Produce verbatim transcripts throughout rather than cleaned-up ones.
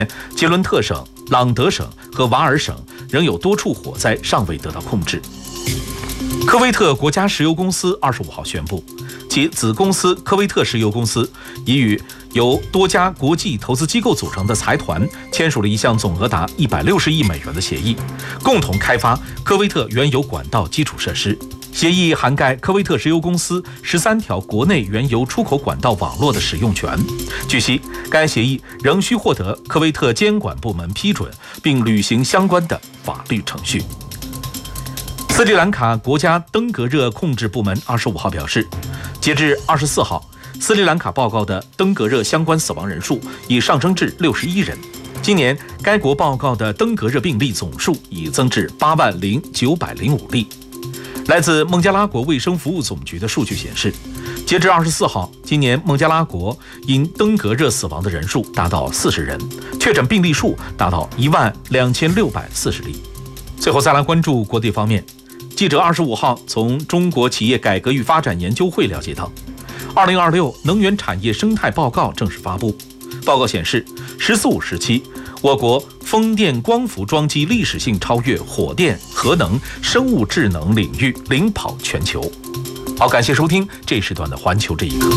杰伦特省、朗德省和瓦尔省仍有多处火灾尚未得到控制。科威特国家石油公司二十五号宣布，其子公司科威特石油公司已与由多家国际投资机构组成的财团签署了一项总额达一百六十亿美元的协议，共同开发科威特原油管道基础设施。协议涵盖科威特石油公司十三条国内原油出口管道网络的使用权。据悉，该协议仍需获得科威特监管部门批准，并履行相关的法律程序。斯里兰卡国家登革热控制部门二十五号表示，截至二十四号，斯里兰卡报告的登革热相关死亡人数已上升至六十一人。今年，该国报告的登革热病例总数已增至八万零九百零五例。来自孟加拉国卫生服务总局的数据显示，截至二十四号，今年孟加拉国因登革热死亡的人数达到四十人，确诊病例数达到一万两千六百四十例。最后再来关注国际方面，记者二十五号从中国企业改革与发展研究会了解到，二零二六能源产业生态报告正式发布。报告显示，十四五时期，我国风电光伏装机历史性超越火电、核能、生物智能领域，领跑全球。好，感谢收听这一时段的环球这一刻。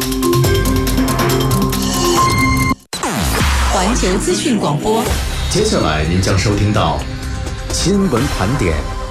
环球资讯广播， 接下来您将收听到新闻盘点。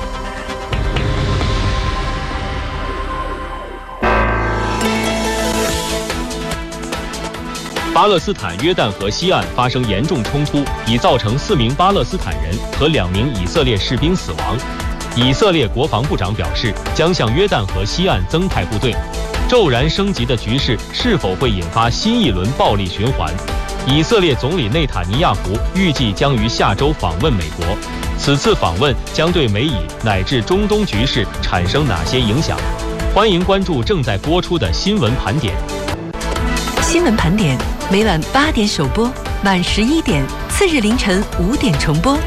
巴勒斯坦约旦河西岸发生严重冲突，已造成四名巴勒斯坦人和两名以色列士兵死亡。以色列国防部长表示，将向约旦河西岸增派部队。骤然升级的局势是否会引发新一轮暴力循环？以色列总理内塔尼亚胡预计将于下周访问美国，此次访问将对美以乃至中东局势产生哪些影响？欢迎关注正在播出的新闻盘点。 新闻盘点每晚八点首播，晚十一点，次日凌晨五点重播。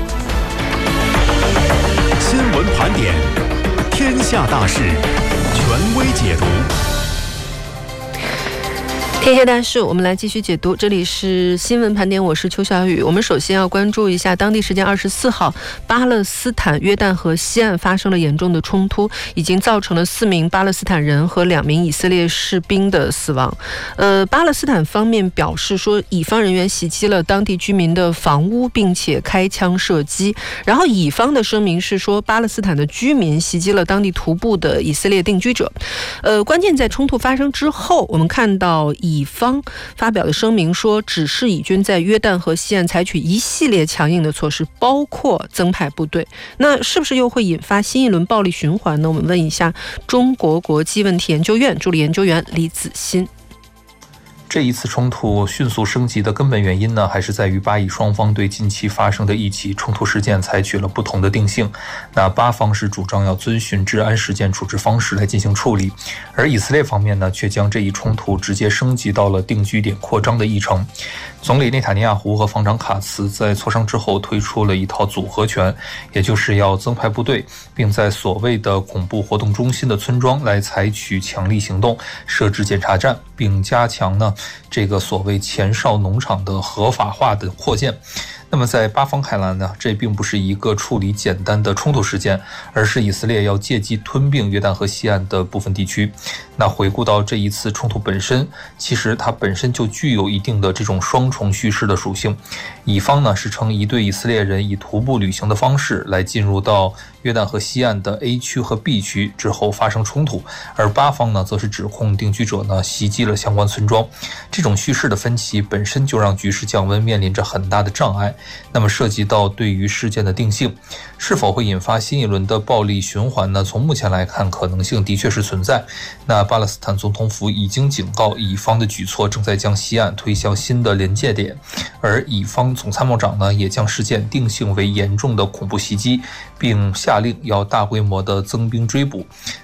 新闻盘点，天下大事，权威解读。 天下大事，我们来继续解读。这里是新闻盘点，我是邱小雨。我们首先要关注一下，当地时间二十四号，巴勒斯坦约旦河西岸发生了严重的冲突，已经造成了四名巴勒斯坦人和两名以色列士兵的死亡。呃，巴勒斯坦方面表示说，以方人员袭击了当地居民的房屋，并且开枪射击。然后以方的声明是说，巴勒斯坦的居民袭击了当地徒步的以色列定居者。呃，关键在冲突发生之后，我们看到以方发表的声明说，指示以军在约旦河西岸采取一系列强硬的措施，包括增派部队。那是不是又会引发新一轮暴力循环呢？我们问一下中国国际问题研究院助理研究员李子欣。 这一次冲突迅速升级的根本原因呢，还是在于巴以双方对近期发生的一起冲突事件采取了不同的定性。那巴方是主张要遵循治安事件处置方式来进行处理，而以色列方面呢，却将这一冲突直接升级到了定居点扩张的议程。总理内塔尼亚胡和防长卡茨在磋商之后推出了一套组合拳，也就是要增派部队，并在所谓的恐怖活动中心的村庄来采取强力行动，设置检查站，并加强呢这个所谓前哨农场的合法化的扩建。那么在巴方看来呢，这并不是一个处理简单的冲突事件，而是以色列要借机吞并约旦河西岸的部分地区。那回顾到这一次冲突本身，其实它本身就具有一定的这种双重叙事的属性。以方呢是称一队以色列人以徒步旅行的方式来进入到约旦河西岸的 A 区和 B 区之后发生冲突，而巴方呢则是指控定居者呢袭击了相关村庄。这种叙事的分歧本身就让局势降温面临着很大的障碍。那么涉及到对于事件的定性，是否会引发新一轮的暴力循环呢？从目前来看，可能性的确是存在。那巴勒斯坦总统府已经警告，以方的举措正在将西岸推向新的临界点，而以方总参谋长呢也将事件定性为严重的恐怖袭击，并下令要大规模的增兵追捕。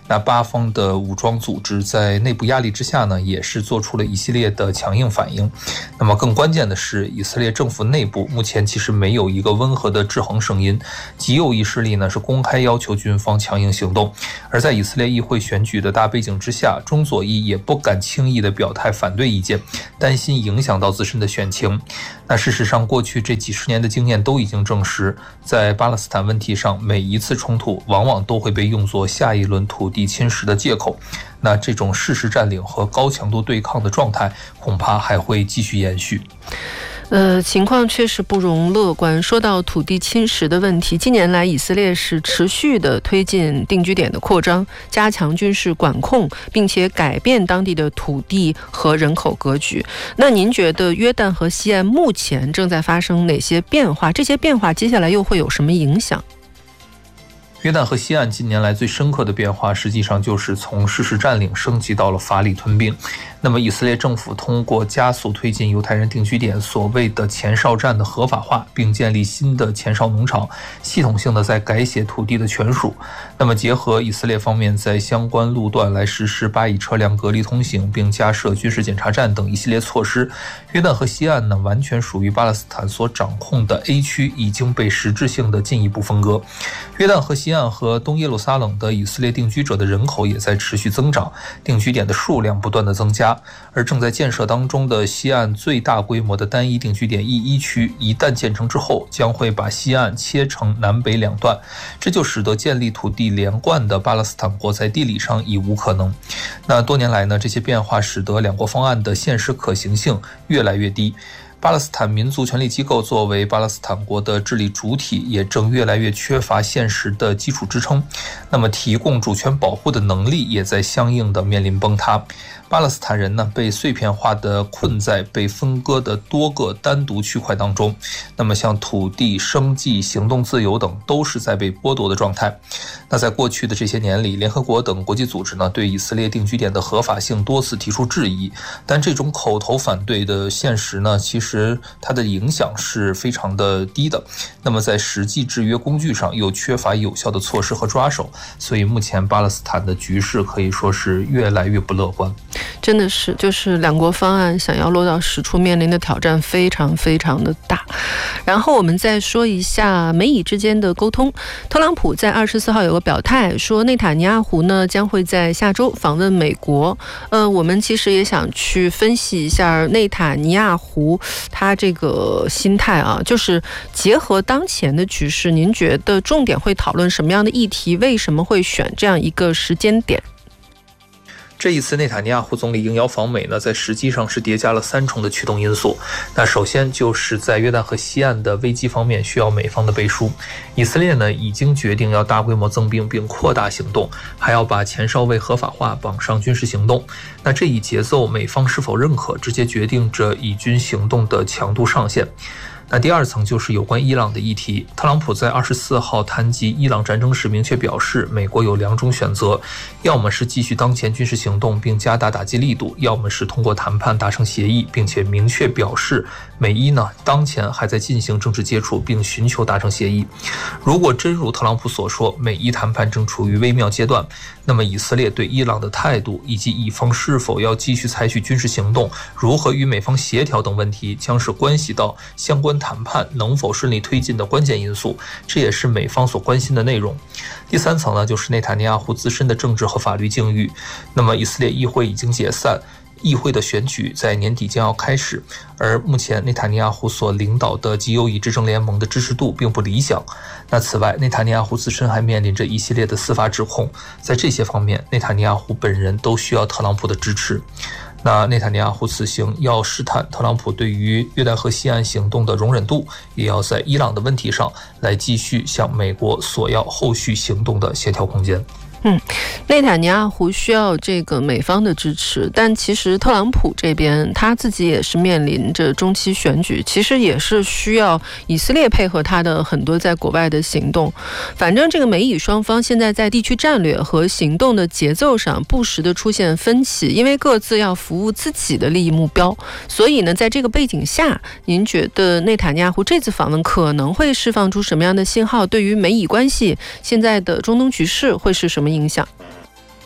那巴方的武装组织在内部压力之下呢，也是做出了一系列的强硬反应。那么更关键的是，以色列政府内部目前其实没有一个温和的制衡声音，极右翼势力呢是公开要求军方强硬行动。而在以色列议会选举的大背景之下，中左翼也不敢轻易的表态反对意见，担心影响到自身的选情。那事实上，过去这几十年的经验都已经证实，在巴勒斯坦问题上，每一次冲突往往都会被用作下一轮土地侵蚀的借口。那这种事实占领和高强度对抗的状态，恐怕还会继续延续。 呃，情况确实不容乐观。说到土地侵蚀的问题，近年来以色列是持续的推进定居点的扩张，加强军事管控，并且改变当地的土地和人口格局。那您觉得约旦和西岸目前正在发生哪些变化？这些变化接下来又会有什么影响？ 约旦和西岸近年来最深刻的变化，实际上就是从事实占领升级到了法理吞并。那么以色列政府通过加速推进犹太人定居点所谓的前哨站的合法化，并建立新的前哨农场，系统性的在改写土地的权属。那么结合以色列方面在相关路段来实施巴以车辆隔离通行，并加设军事检查站等一系列措施，约旦和西岸呢完全属于巴勒斯坦所掌控的 A 区已经被实质性的进一步分割。约旦和西岸和东耶路撒冷的以色列定居者的人口也在持续增长，定居点的数量不断的增加。而正在建设当中的西岸最大规模的单一定居点 E 一 区，一旦建成之后，将会把西岸切成南北两段，这就使得建立土地连贯的巴勒斯坦国在地理上已无可能。那多年来呢，这些变化使得两国方案的现实可行性越来越低。巴勒斯坦民族权力机构作为巴勒斯坦国的治理主体，也正越来越缺乏现实的基础支撑，那么提供主权保护的能力也在相应的面临崩塌。巴勒斯坦人呢，被碎片化的困在被分割的多个单独区块当中，那么像土地、生计、行动自由等都是在被剥夺的状态。那在过去的这些年里，联合国等国际组织呢，对以色列定居点的合法性多次提出质疑，但这种口头反对的现实呢，其实它的影响是非常的低的。那么在实际制约工具上又缺乏有效的措施和抓手，所以目前巴勒斯坦的局势可以说是越来越不乐观。 真的是，就是两国方案想要落到实处，面临的挑战非常非常的大。然后我们再说一下美以之间的沟通。特朗普在二十四号有个表态，说内塔尼亚胡呢将会在下周访问美国。呃，我们其实也想去分析一下内塔尼亚胡他这个心态啊，就是结合当前的局势，您觉得重点会讨论什么样的议题？为什么会选这样一个时间点？ 这一次内塔尼亚胡总理应邀访美呢，在实际上是叠加了三重的驱动因素。那首先就是在约旦和西岸的危机方面需要美方的背书。以色列呢已经决定要大规模增兵并扩大行动，还要把前哨位合法化绑上军事行动。那这一节奏美方是否认可，直接决定着以军行动的强度上限。那第二层就是有关伊朗的议题。特朗普在二十四号谈及伊朗战争时明确表示，美国有两种选择，要么是继续当前军事行动并加大打击力度，要么是通过谈判达成协议，并且明确表示美伊呢当前还在进行政治接触并寻求达成协议。如果真如特朗普所说，美伊谈判正处于微妙阶段，那么以色列对伊朗的态度以及以方是否要继续采取军事行动，如何与美方协调等问题，将是关系到相关谈判能否顺利推进的关键因素，这也是美方所关心的内容。第三层呢，就是内塔尼亚胡自身的政治和法律境遇。那么以色列议会已经解散，议会的选举在年底将要开始，而目前内塔尼亚胡所领导的极右翼执政联盟的支持度并不理想。那此外，内塔尼亚胡自身还面临着一系列的司法指控，在这些方面，内塔尼亚胡本人都需要特朗普的支持。那内塔尼亚胡此行要试探特朗普对于约旦河西岸行动的容忍度，也要在伊朗的问题上来继续向美国索要后续行动的协调空间。 嗯，内塔尼亚胡需要这个美方的支持，但其实特朗普这边他自己也是面临着中期选举，其实也是需要以色列配合他的很多在国外的行动。反正这个美以双方现在在地区战略和行动的节奏上不时的出现分歧，因为各自要服务自己的利益目标。所以呢，在这个背景下，您觉得内塔尼亚胡这次访问可能会释放出什么样的信号？对于美以关系现在的中东局势会是什么影响？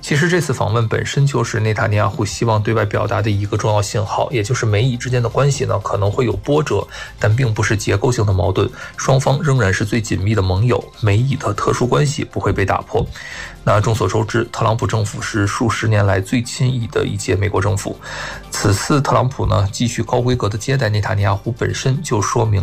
其实这次访问本身就是内塔尼亚胡希望对外表达的一个重要信号，也就是美以之间的关系呢可能会有波折，但并不是结构性的矛盾，双方仍然是最紧密的盟友，美以的特殊关系不会被打破。那众所周知，特朗普政府是数十年来最亲意的一届美国政府。此次特朗普呢继续高规格的接待内塔尼亚胡，本身就说明